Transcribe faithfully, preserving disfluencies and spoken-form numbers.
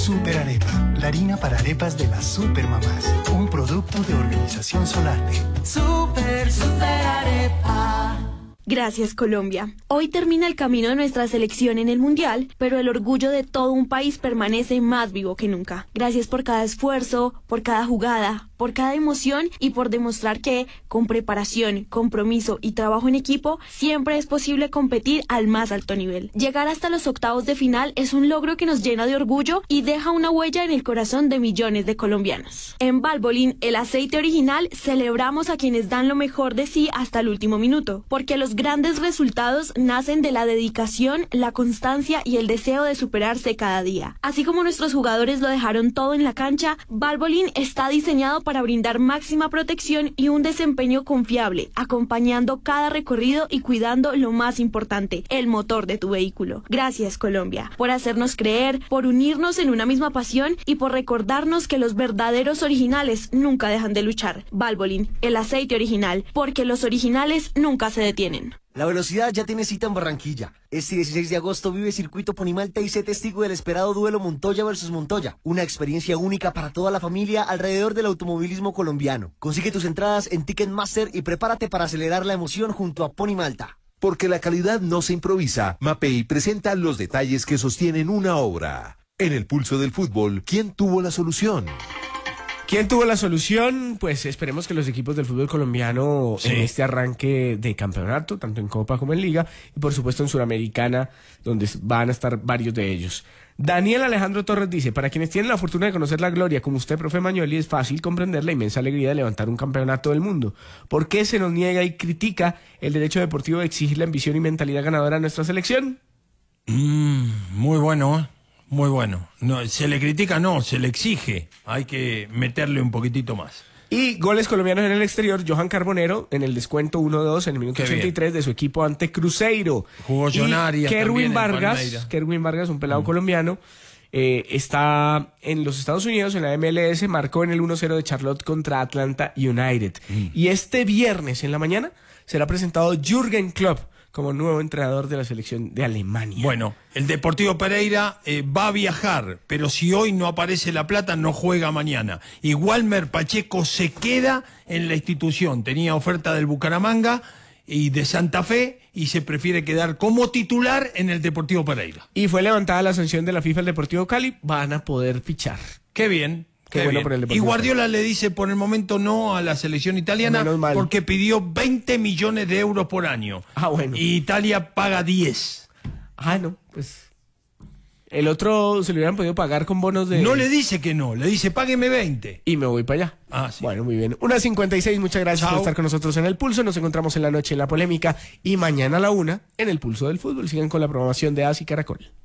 Super Arepa, la harina para arepas de las supermamás. Un producto de Organización Solarte. Super, super arepa. Gracias, Colombia. Hoy termina el camino de nuestra selección en el Mundial, pero el orgullo de todo un país permanece más vivo que nunca. Gracias por cada esfuerzo, por cada jugada, por cada emoción y por demostrar que, con preparación, compromiso y trabajo en equipo, siempre es posible competir al más alto nivel. Llegar hasta los octavos de final es un logro que nos llena de orgullo y deja una huella en el corazón de millones de colombianos. En Valvoline, el aceite original, celebramos a quienes dan lo mejor de sí hasta el último minuto, porque los grandes resultados nacen de la dedicación, la constancia y el deseo de superarse cada día. Así como nuestros jugadores lo dejaron todo en la cancha, Valvoline está diseñado para brindar máxima protección y un desempeño confiable, acompañando cada recorrido y cuidando lo más importante, el motor de tu vehículo. Gracias, Colombia, por hacernos creer, por unirnos en una misma pasión y por recordarnos que los verdaderos originales nunca dejan de luchar. Valvoline, el aceite original, porque los originales nunca se detienen. La velocidad ya tiene cita en Barranquilla. Este dieciséis de agosto vive Circuito Ponimalta y sé testigo del esperado duelo Montoya versus Montoya. Una experiencia única para toda la familia alrededor del automovilismo colombiano. Consigue tus entradas en Ticketmaster y prepárate para acelerar la emoción junto a Ponimalta. Porque la calidad no se improvisa, Mapei presenta los detalles que sostienen una obra. En el pulso del fútbol, ¿quién tuvo la solución? ¿Quién tuvo la solución? Pues esperemos que los equipos del fútbol colombiano sí. en este arranque de campeonato, tanto en Copa como en Liga, y por supuesto en Suramericana, donde van a estar varios de ellos. Daniel Alejandro Torres dice, para quienes tienen la fortuna de conocer la gloria, como usted, profe Magnoli, es fácil comprender la inmensa alegría de levantar un campeonato del mundo. ¿Por qué se nos niega y critica el derecho deportivo de exigir la ambición y mentalidad ganadora a nuestra selección? Mm, muy bueno, ¿eh? Muy bueno. No, se le critica, no, se le exige. Hay que meterle un poquitito más. Y goles colombianos en el exterior, Johan Carbonero en el descuento uno dos en el minuto ochenta y tres de su equipo ante Cruzeiro. Jugó John Arias Kerwin Vargas, Kerwin Vargas, un pelado mm. colombiano, eh, está en los Estados Unidos, en la M L S, marcó en el uno cero de Charlotte contra Atlanta United. Mm. Y este viernes en la mañana será presentado Jürgen Klopp como nuevo entrenador de la selección de Alemania. Bueno, el Deportivo Pereira eh, va a viajar, pero si hoy no aparece la plata, no juega mañana. Y Walmer Pacheco se queda en la institución. Tenía oferta del Bucaramanga y de Santa Fe y se prefiere quedar como titular en el Deportivo Pereira. Y fue levantada la sanción de la FIFA al Deportivo Cali. Van a poder fichar. Qué bien. Qué bueno por el y Guardiola le dice por el momento no a la selección italiana porque pidió veinte millones de euros por año. Ah, bueno. Y Italia paga diez. Ah, no, pues el otro se le hubieran podido pagar con bonos de... No le dice que no, le dice págueme veinte. Y me voy para allá. Ah, sí. Bueno, muy bien. una cincuenta y seis, muchas gracias Chao. por estar con nosotros en El Pulso. Nos encontramos en la noche en La Polémica y mañana a la una en El Pulso del Fútbol. Sigan con la programación de A S I Caracol.